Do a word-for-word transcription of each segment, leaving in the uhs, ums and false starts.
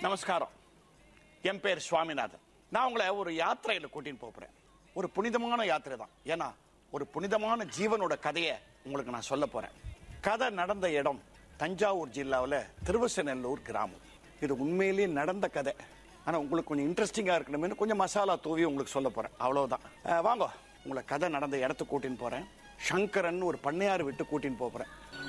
நமஸ்காரம். என் பேர் சுவாமிநாதன். நான் உங்களை ஒரு யாத்திரையில் கூட்டின்னு போறேன். ஒரு புனிதமான யாத்திரை தான். ஏன்னா ஒரு புனிதமான ஜீவனோட கதையை உங்களுக்கு நான் சொல்ல போறேன். கதை நடந்த இடம் தஞ்சாவூர் ஜில்லாவில் திருவசநல்லூர் கிராமம். இது உண்மையிலேயே நடந்த கதை. ஆனால் உங்களுக்கு கொஞ்சம் இன்ட்ரெஸ்டிங்காக இருக்கணும்னு கொஞ்சம் மசாலா தூவி உங்களுக்கு சொல்ல போறேன். அவ்வளவுதான். வாங்க, உங்களை கதை நடந்த இடத்துக்கு கூட்டின்னு போறேன். சங்கரன் ஒரு பண்ணையார் விட்டு கூட்டின்னு போறேன்.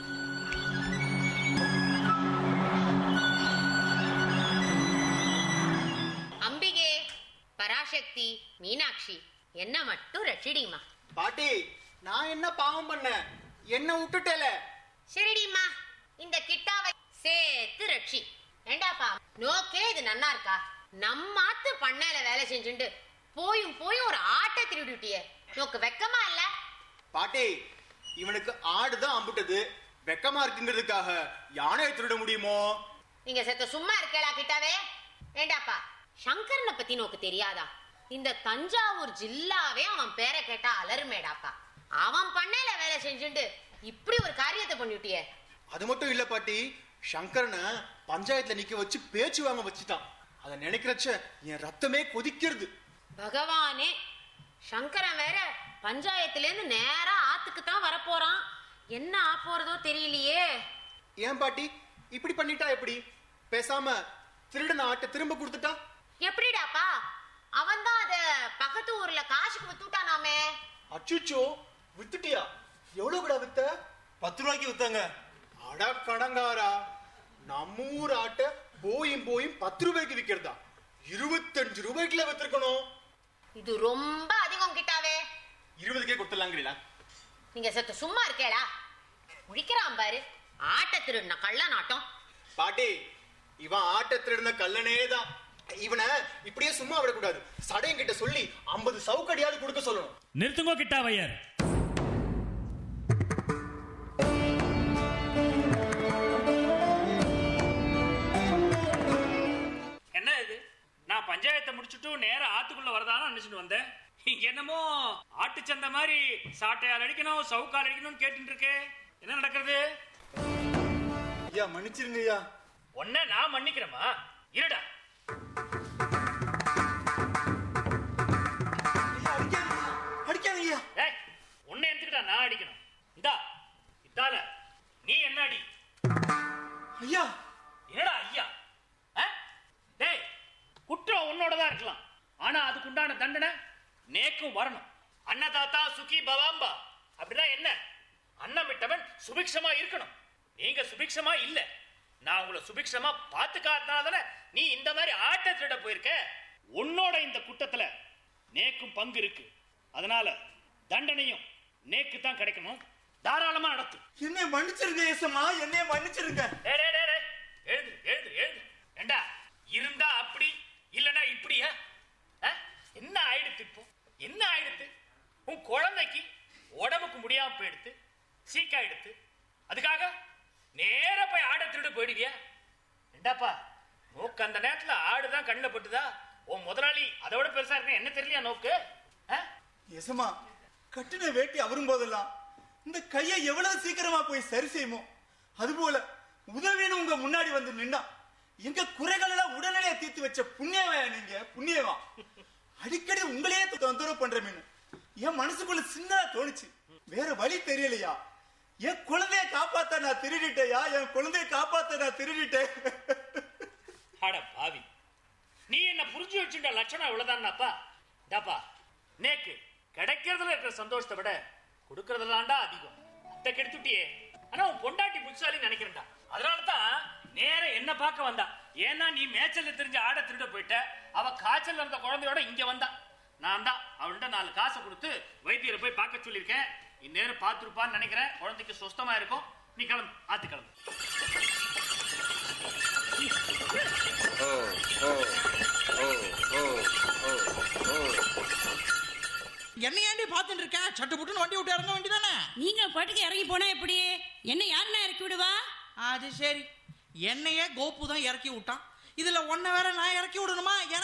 அம்பிகே, பராசக்தி, மீனாட்சி, என்ன மட்டும் ரட்சிடிமா. பாட்டி, நான் என்ன பாவம் பண்ண? என்ன விட்டுட்டேல? சரிடிமா, இந்த கிட்டாவை சேர்த்து ரட்சி. ஏண்டாப்பா, நோக்கே இது நன்னா இருக்கா? நம்மாத்து பண்ணையில வேலை செஞ்சுண்டு போயும் போயும் ஒரு ஆட்டை திருடிட்டியே, நோக்கு வெக்கமா இல்ல? பாட்டி, இவனுக்கு ஆடுதான் அம்புட்டது, வெக்கமா இருக்குங்கிறதுக்காக யானையை திருட முடியுமோ? நீங்க செத்த சும்மா இருக்கலா கிட்டாவே? ஏண்டாப்பா, சங்கரனை பத்தி நோக்கு தெரியாதா? இந்த தஞ்சாவூர் ஜில்லாவே அவன் பேரை கேட்டா அலறுமேடாப்பா. அவன் பண்ணையில வேலை செஞ்சுண்டு இப்படி ஒரு காரியத்தை பண்ணிட்டியே. அது மட்டும் இல்ல பாட்டி, சங்கரனை பஞ்சாயத்துல நிக்க வச்சு பேச்சு வாங்க வச்சுட்டான். அதை நினைக்கிறச்ச என் ரத்தமே கொதிக்கிறது. பகவானே, சங்கரன் வேற பஞ்சாயத்துல இருந்து நேரா ஆத்துக்கு தான் வரப்போறான். என்ன ஆப்போறதோ தெரியலையே. ஏன் பாட்டி இப்படி பண்ணிட்டா? எப்படி பேசாம திருடன ஆட்டை திரும்ப கொடுத்துட்டா? எப்படிடாப்பா? அவன் தான் அத பக்கத்து ஊர்ல காசுக்கு வித்துட்டானாமே. அச்சுச்சோ, வித்துட்டியா? எவ்வளவு கூட வித்த? பத்து ரூபாய்க்கு வித்தாங்க. அட கடங்காரா, நம்ம ஊர் ஆட்டை போயும் போயும் பத்து ரூபாய்க்கு விக்கிறதா? இருபத்தஞ்சு ரூபாய்க்குல வித்திருக்கணும். இது ரொம்ப அதிகம் கிட்டாவே. இருபதுக்கே கொடுத்துலாங்கிறீங்களா? நீங்க சத்து சும்மா இருக்கேடா. முடிக்கிறான் பாரு, ஆட்டை திருடின கள்ள நாட்டம். பாட்டி, இவன் ஆட்டை திருடின கல்லனே தான். இவனை இப்படியே சும்மா விடக்கூடாது. சடையன் கிட்ட சொல்லி ஐம்பது சவுக்கடியாவது கொடுக்க சொல்லணும். நிறுத்துங்கோ கிட்டாவையர். என்ன இது? நான் பஞ்சாயத்தை முடிச்சுட்டு நேரம் ஆத்துக்குள்ள வரதான நினைச்சிட்டு வந்தேன். இங்க என்னமோ ஆட்டு சந்தை மாதிரி சாட்டையால் அடிக்கணும், சவுக்கால் அடிக்கணும்னு கேட்டு இருக்கே. என்ன நடக்கிறது? ஐயா மன்னிச்சிருங்க ஐயா. ஒன்ன நான் மன்னிக்கிறேமா? இருடா. அடிக்காதீங்க. உன்னை எடுத்துக்கிட்டா நான் அடிக்கணும். இந்தா இதால நீ என்ன அடி. ஐயா. என்னடா ஐயா? டேய், குற்றம் உன்னோடதான் இருக்கலாம், ஆனா அதுக்கு உண்டான தண்டனை நேக்கும் வரணும். அன்னதாத்தா சுகி பவாம்பா அப்படின்னா என்ன? அன்னம் விட்டவன் சுபிக்ஷமா இருக்கணும். நீங்க சுபிக்ஷமா இல்ல. நான் உங்களை சுபிக்ஷமா பாத்துக்காதனால நீ இந்த மாதிரி ஆட்ட திருட போயிருக்க. உன்னோட இந்த குற்றத்துல நேக்கும் பங்கு இருக்கு. அதனால தண்டனையும் நேக்கு தான் கிடைக்கணும். தாராளமா நடத்து. என்னை மன்னிச்சிருங்க ஏசம்மா, என்னை மன்னிச்சிருங்க. எழுது எழுது எழுது. ஏண்டா, இருந்தா அப்படி இல்லனா இப்படியா? என்ன ஆயிடுத்து? இப்போ என்ன ஆயிடுத்து? உன் குழந்தைக்கு உடம்புக்கு முடியாம போயிடுத்து, சீக்காயிடுத்து. அதுக்காக நேர போய் ஆடை திருட போயிடுவியா? ஏண்டாப்பா, நோக்கு அந்த நேரத்துல ஆடுதான் கண்ணில் பட்டுதா? உன் முதலாளி அதோட பெருசா இருக்க என்ன தெரியலையா நோக்கு? ஏசம்மா, கட்டின வேட்டி அவரும் போதெல்லாம் இந்த கையை எவ்வளவு சீக்கிரமா போய் சரி செய்யுமோ அதுபோல உதவின்னு உங்க முன்னாடி வந்து நின்னா எங்க குறைகள் எல்லாம் உடனடியே தீர்த்து வச்ச புண்ணியவா நீங்க. புண்ணியவா. அடிக்கடி உங்களையே தொந்தரவு பண்றேன்னு என் மனசுக்குள்ள சின்னதா தோணுச்சு. வேற வழி தெரியலையா? என் குழந்தைய காப்பாத்த நான் திருடிட்டேயா? என் குழந்தைய காப்பாத்த நான் திருடிட்டேன். அட பாவி, நீ என்ன புரிஞ்சு வச்சுட்ட லட்சணம் இவ்வளவுதான்ப்பா. தாப்பா, நேக்கு கிடைக்கிறதுல இருக்கிற சந்தோஷத்தை விட கொடுக்கறதுலாண்டா அதிகம். அத்தை கெடுத்துட்டியே. ஆனா உன் பொண்டாட்டி புத்திசாலி நினைக்கிறேன்டா. அதனாலதான் நேர என்ன பார்க்க வந்தா. ஏன்னா நீ மேய்ச்சல்ல தெரிஞ்ச ஆட திருட போயிட்ட. அவ காய்ச்சல் இருந்த குழந்தையோட இங்க வந்தா. நான் தான் அவள்கிட்ட நாலு காசை கொடுத்து வைத்தியரை போய் பார்க்க சொல்லியிருக்கேன். இந்நேரம் பார்த்துருப்பான்னு நினைக்கிறேன். குழந்தைக்கு சுத்தமா இருக்கும். நீ கிளம்பு, ஆத்து கிளம்பு. என்ன ஏண்டி பாத்துட்டு இருக்க? சட்டு புட்டுன்னு வண்டி விட்டு இறங்க வேண்டியதானே? நீங்க பாட்டுக்கு இறங்கி போனா எப்படி? என்ன யாருன்னா இறக்கி விடுவா? அது சரி, என்னையே கோப்பு தான் இறக்கி விட்டான். இதுல ஒன்ன வேற நான் இறக்கி விடணுமா?